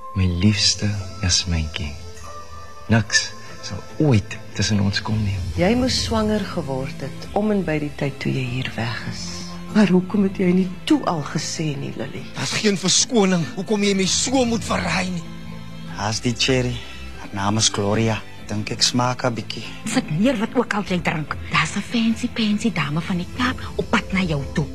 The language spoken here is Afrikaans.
My liefste Jasmyntjie. Niks sal ooit tussen ons kom nie. Jy moes swanger geword het om en by die tyd toe jy hier weg is. Maar hoekom het jy nie toe al gesê nie, Lily? Daar's geen verskoning hoekom jy my so moet verraai nie. Haas die cherry. Haar naam is Gloria. Dink ek smaak 'n bietjie. Sit neer wat ook al jy drink. Daar's 'n fancy dame van die Kaap op pad na jou toe.